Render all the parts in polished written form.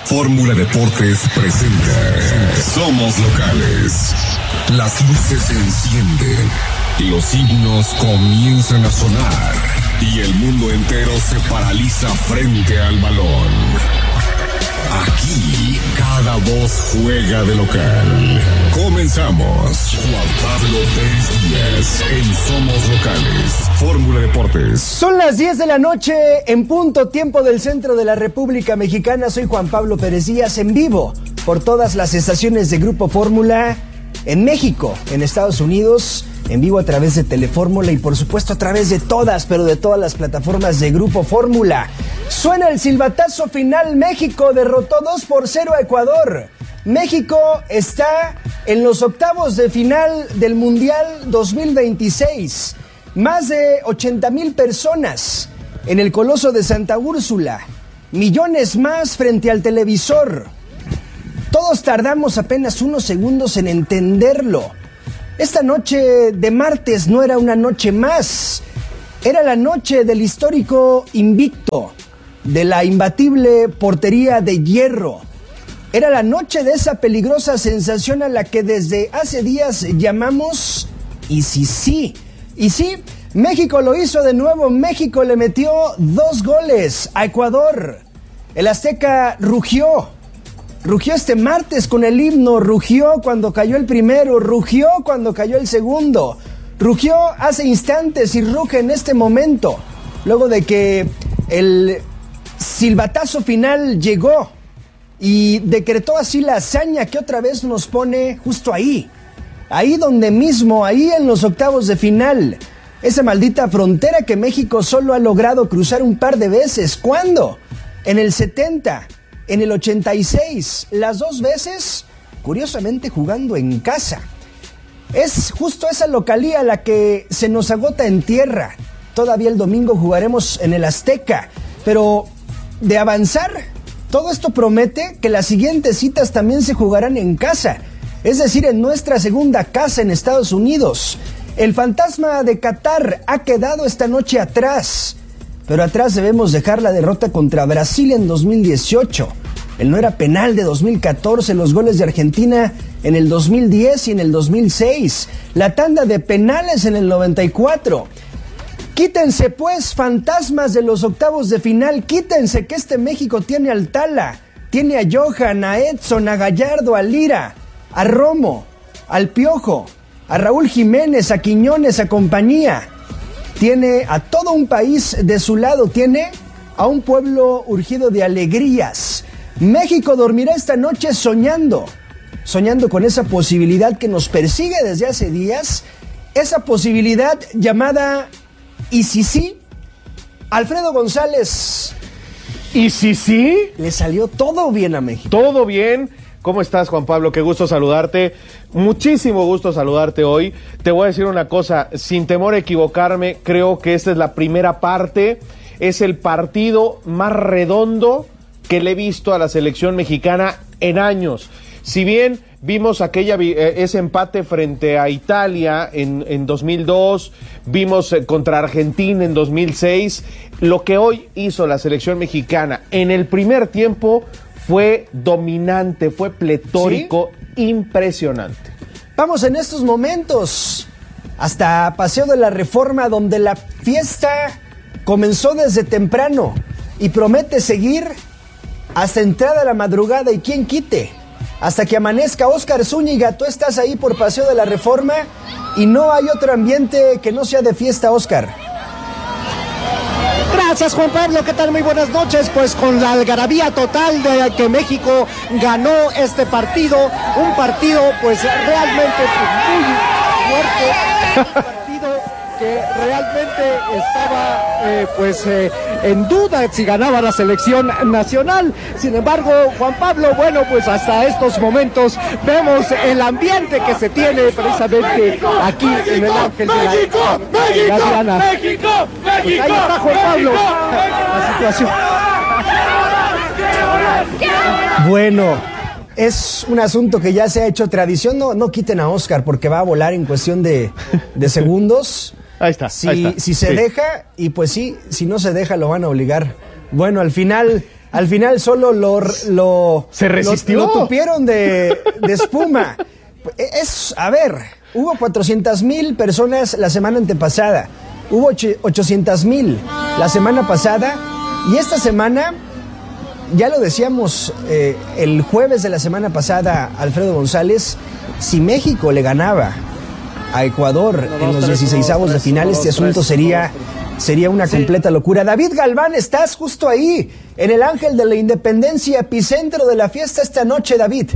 Fórmula Deportes presenta Somos Locales. Las luces se encienden, los himnos comienzan a sonar y el mundo entero se paraliza frente al balón. Aquí, cada voz juega de local. Comenzamos. Juan Pablo Pérez Díaz en Somos Locales. Fórmula Deportes. Son las 10 de la noche en punto, tiempo del centro de la República Mexicana. Soy Juan Pablo Pérez Díaz, en vivo por todas las estaciones de Grupo Fórmula en México, en Estados Unidos, en vivo a través de Telefórmula y por supuesto a través de todas, pero de todas las plataformas de Grupo Fórmula. Suena el silbatazo final. México derrotó 2-0 a Ecuador. México está en los octavos de final del Mundial 2026. Más de 80,000 personas en el Coloso de Santa Úrsula. Millones más frente al televisor. Todos tardamos apenas unos segundos en entenderlo. Esta noche de martes no era una noche más. Era la noche del histórico invicto, de la imbatible portería de hierro. Era la noche de esa peligrosa sensación a la que desde hace días llamamos ¿y si sí? Y sí, México lo hizo de nuevo. México le metió 2 goles a Ecuador. El Azteca rugió este martes con el himno, rugió cuando cayó el primero, rugió cuando cayó el segundo, rugió hace instantes y ruge en este momento, luego de que el silbatazo final llegó y decretó así la hazaña que otra vez nos pone justo ahí donde mismo, ahí en los octavos de final. Esa maldita frontera que México solo ha logrado cruzar un par de veces. ¿Cuándo? En el 70, en el 86, las 2 veces, curiosamente jugando en casa. Es justo esa localía la que se nos agota en tierra. Todavía el domingo jugaremos en el Azteca, pero de avanzar, todo esto promete que las siguientes citas también se jugarán en casa, es decir, en nuestra segunda casa en Estados Unidos. El fantasma de Qatar ha quedado esta noche atrás, pero atrás debemos dejar la derrota contra Brasil en 2018, el no era penal de 2014, los goles de Argentina en el 2010 y en el 2006, la tanda de penales en el 94. Quítense pues, fantasmas de los octavos de final, quítense que este México tiene al Tala, tiene a Johan, a Edson, a Gallardo, a Lira, a Romo, al Piojo, a Raúl Jiménez, a Quiñones, a compañía. Tiene a todo un país de su lado, tiene a un pueblo urgido de alegrías. México dormirá esta noche soñando con esa posibilidad que nos persigue desde hace días, esa posibilidad llamada ¿y si sí? Alfredo González. ¿Y si sí? Le salió todo bien a México. Todo bien. ¿Cómo estás, Juan Pablo? Qué gusto saludarte. Muchísimo gusto saludarte hoy. Te voy a decir una cosa, sin temor a equivocarme, creo que esta es la primera parte. Es el partido más redondo que le he visto a la selección mexicana en años. Si bien vimos ese empate frente a Italia en 2002, vimos contra Argentina en 2006, lo que hoy hizo la selección mexicana en el primer tiempo fue dominante, fue pletórico, ¿sí? Impresionante. Vamos en estos momentos hasta Paseo de la Reforma, donde la fiesta comenzó desde temprano y promete seguir hasta entrada la madrugada, y quién quite, hasta que amanezca. Óscar Zúñiga, tú estás ahí por Paseo de la Reforma y no hay otro ambiente que no sea de fiesta, Óscar. Gracias, Juan Pablo, ¿qué tal? Muy buenas noches. Pues con la algarabía total de que México ganó este partido, un partido pues realmente muy fuerte, un partido que realmente estaba en duda si ganaba la selección nacional. Sin embargo, Juan Pablo, bueno, pues hasta estos momentos vemos el ambiente que se tiene precisamente aquí en el Ángel de la Diana. ¡México! Pues ahí está, Juan Pablo, la situación. Bueno, es un asunto que ya se ha hecho tradición. No quiten a Óscar porque va a volar en cuestión de segundos. Ahí está. Si se deja, y pues sí, si no se deja lo van a obligar. Bueno, al final al final solo se resistió. Lo tupieron de espuma. A ver, hubo 400,000 personas la semana antepasada, hubo 800,000 la semana pasada, y esta semana, ya lo decíamos el jueves de la semana pasada, Alfredo González, si México le ganaba a Ecuador en los 16avos de final, este asunto sería una completa locura. David Galván, estás justo ahí, en el Ángel de la Independencia, epicentro de la fiesta esta noche, David.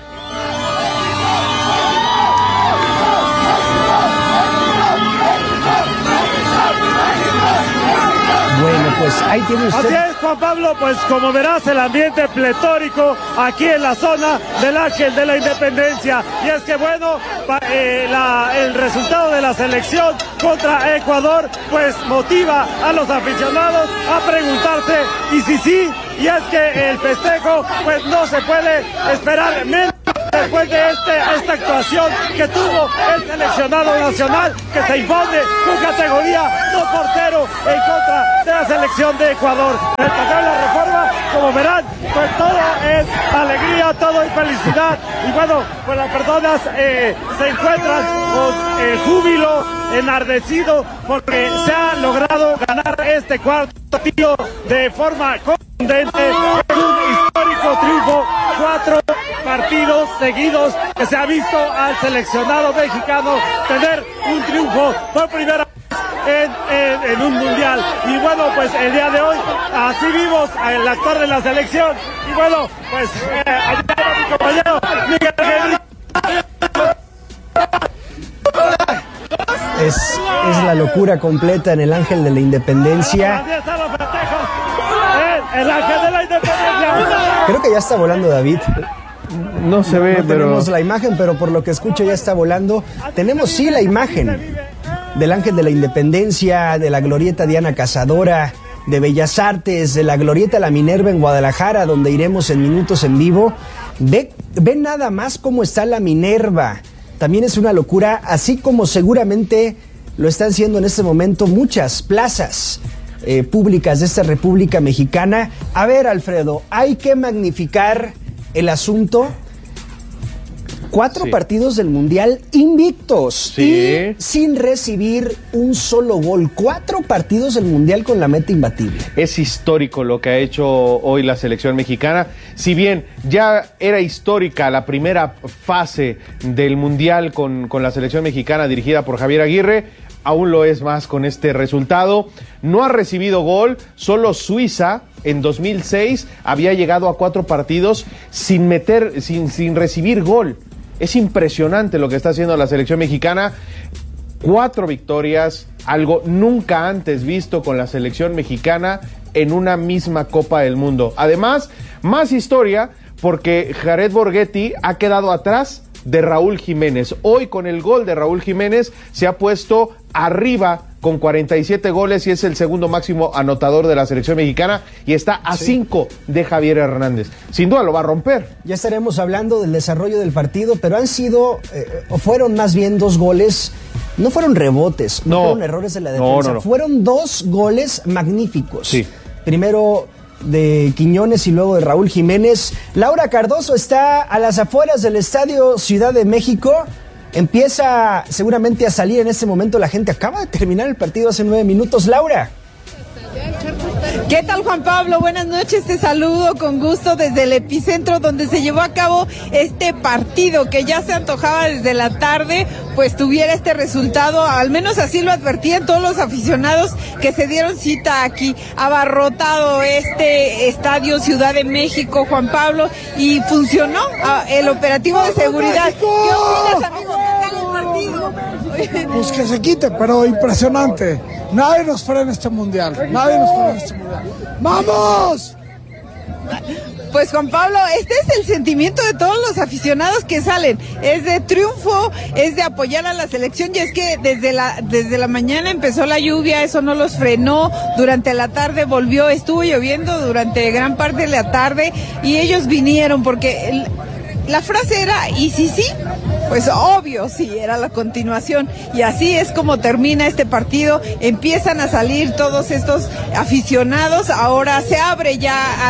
Bueno, pues ahí tiene usted. Así es, Juan Pablo, pues como verás, el ambiente pletórico aquí en la zona del Ángel de la Independencia. Y es que bueno, el resultado de la selección contra Ecuador pues motiva a los aficionados a preguntarse y si sí, y es que el festejo pues no se puede esperar menos después de esta actuación que tuvo el seleccionado nacional, que se impone con categoría 2-0 en contra de la selección de Ecuador. El paseo de la Reforma, como verán, pues todo es alegría, todo es felicidad, y bueno, pues las personas se encuentran con júbilo, enardecido, porque se ha logrado ganar este cuarto partido de forma contundente. Es un histórico triunfo, 4 partidos seguidos que se ha visto al seleccionado mexicano tener un triunfo por primera vez en un mundial. Y bueno, pues el día de hoy así vimos al actor de la selección, y bueno, pues allá mi compañero Miguel Ángel. Es la locura completa en el Ángel de la Independencia. El Ángel de la Independencia. Creo que ya está volando David. No se ve, no tenemos la imagen, pero por lo que escucho ya está volando. Tenemos sí la imagen del Ángel de la Independencia, de la Glorieta Diana Cazadora, de Bellas Artes, de la Glorieta La Minerva en Guadalajara, donde iremos en minutos en vivo. Ve nada más cómo está la Minerva. También es una locura, así como seguramente lo están haciendo en este momento muchas plazas públicas de esta República Mexicana. A ver, Alfredo, hay que magnificar el asunto. 4 partidos del Mundial invictos y sin recibir un solo gol. 4 partidos del Mundial con la meta imbatible. Es histórico lo que ha hecho hoy la selección mexicana. Si bien ya era histórica la primera fase del Mundial con la selección mexicana dirigida por Javier Aguirre, aún lo es más con este resultado. No ha recibido gol, solo Suiza en 2006 había llegado a 4 partidos sin recibir gol. Es impresionante lo que está haciendo la selección mexicana. 4 victorias, algo nunca antes visto con la selección mexicana en una misma Copa del Mundo. Además, más historia porque Jared Borghetti ha quedado atrás de Raúl Jiménez. Hoy con el gol de Raúl Jiménez se ha puesto arriba con 47 goles y es el segundo máximo anotador de la selección mexicana y está a 5 de Javier Hernández. Sin duda lo va a romper. Ya estaremos hablando del desarrollo del partido, pero han sido, o fueron más bien 2 goles, no fueron rebotes, no fueron errores de la defensa, no. Fueron 2 goles magníficos. Sí. Primero de Quiñones y luego de Raúl Jiménez. Laura Cardoso está a las afueras del Estadio Ciudad de México. Empieza seguramente a salir en este momento la gente. Acaba de terminar el partido hace 9 minutos. Laura. ¿Qué tal, Juan Pablo? Buenas noches, te saludo con gusto desde el epicentro donde se llevó a cabo este partido que ya se antojaba desde la tarde, pues tuviera este resultado, al menos así lo advertían todos los aficionados que se dieron cita aquí, abarrotado este Estadio Ciudad de México, Juan Pablo, y funcionó el operativo de seguridad. ¿Qué opinas, amigo? ¿Qué tal el partido? Pues que se quite, pero impresionante. Nadie nos frena este mundial. Nadie nos frena este mundial. ¡Vamos! Pues Juan Pablo, este es el sentimiento de todos los aficionados que salen, es de triunfo, es de apoyar a la selección, y es que desde la mañana empezó la lluvia, eso no los frenó, durante la tarde estuvo lloviendo durante gran parte de la tarde, y ellos vinieron porque la frase era, ¿y si sí? pues obvio, sí, era la continuación. Y así es como termina este partido. Empiezan a salir todos estos aficionados. Ahora se abre ya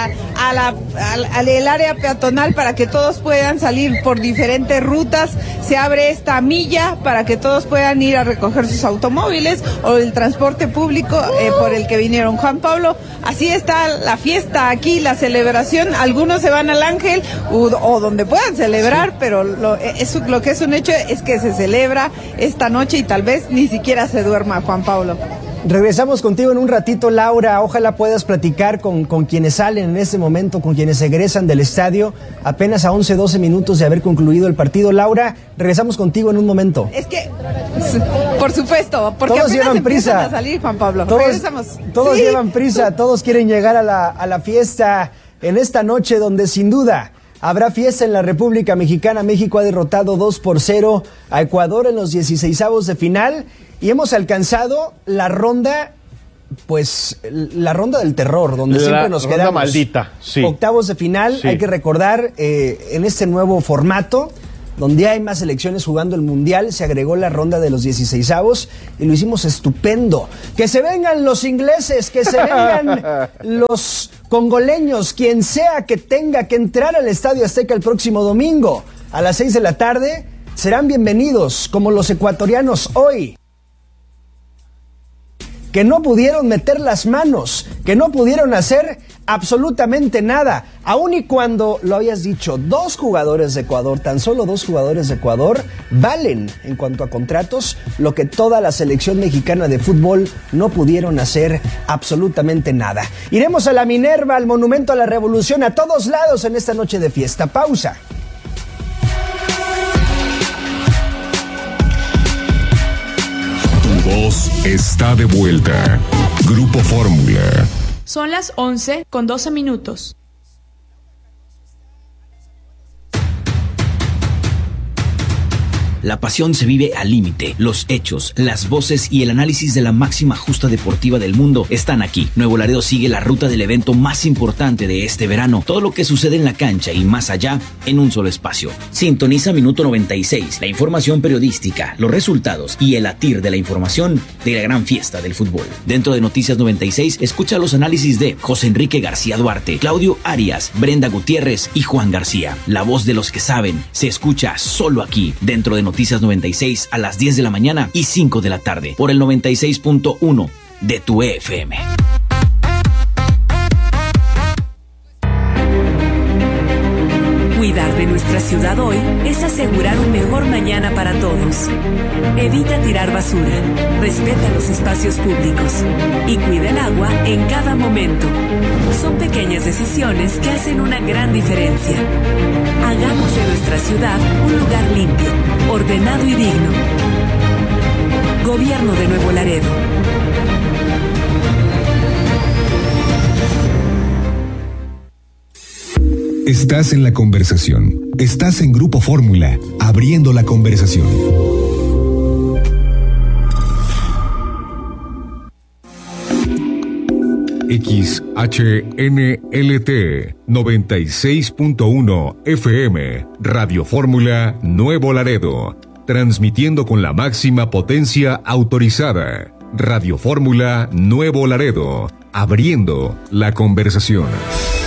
al área peatonal para que todos puedan salir por diferentes rutas. Se abre esta milla para que todos puedan ir a recoger sus automóviles o el transporte público por el que vinieron. Juan Pablo, así está la fiesta aquí, la celebración. Algunos se van al Ángel o donde puedan celebrar, pero lo que es un hecho es que se celebra esta noche y tal vez ni siquiera se duerma, Juan Pablo. Regresamos contigo en un ratito, Laura. Ojalá puedas platicar con quienes salen en este momento, con quienes egresan del estadio, apenas a 11, 12 minutos de haber concluido el partido. Laura, regresamos contigo en un momento. Es que, por supuesto, porque todos apenas llevan prisa a salir, Juan Pablo. Todos ¿sí? Llevan prisa, todos quieren llegar a la fiesta en esta noche donde sin duda habrá fiesta en la República Mexicana. México ha derrotado 2-0 a Ecuador en los 16avos de final y hemos alcanzado la ronda, pues la ronda del terror, donde siempre nos quedamos. Maldita, sí. Octavos de final, sí. Hay que recordar, en este nuevo formato, donde hay más selecciones jugando el Mundial, se agregó la ronda de los 16avos y lo hicimos estupendo. Que se vengan los ingleses, que se vengan los congoleños, quien sea que tenga que entrar al Estadio Azteca el próximo domingo a las 6 de la tarde, serán bienvenidos, como los ecuatorianos hoy, que no pudieron meter las manos, que no pudieron hacer absolutamente nada, aun y cuando lo habías dicho, 2 jugadores de Ecuador, tan solo 2 jugadores de Ecuador, valen en cuanto a contratos lo que toda la selección mexicana de fútbol no pudieron hacer absolutamente nada. Iremos a la Minerva, al Monumento a la Revolución, a todos lados en esta noche de fiesta. Pausa. Tu voz está de vuelta. Grupo Fórmula. Son las 11:12. La pasión se vive al límite. Los hechos, las voces y el análisis de la máxima justa deportiva del mundo están aquí. Nuevo Laredo sigue la ruta del evento más importante de este verano. Todo lo que sucede en la cancha y más allá en un solo espacio. Sintoniza Minuto 96, la información periodística, los resultados y el latir de la información de la gran fiesta del fútbol. Dentro de Noticias 96, escucha los análisis de José Enrique García Duarte, Claudio Arias, Brenda Gutiérrez y Juan García. La voz de los que saben se escucha solo aquí, dentro de Noticias 96 a las 10 de la mañana y 5 de la tarde por el 96.1 de tu FM. Cuidar de nuestra ciudad hoy es asegurar un mejor mañana para todos. Evita tirar basura, respeta los espacios públicos y cuida el agua en cada momento. Son pequeñas decisiones que hacen una gran diferencia. Hagamos de nuestra ciudad un lugar limpio, ordenado y digno. Gobierno de Nuevo Laredo. Estás en la conversación. Estás en Grupo Fórmula, abriendo la conversación. XHNLT 96.1 FM, Radio Fórmula Nuevo Laredo, transmitiendo con la máxima potencia autorizada. Radio Fórmula Nuevo Laredo, abriendo la conversación.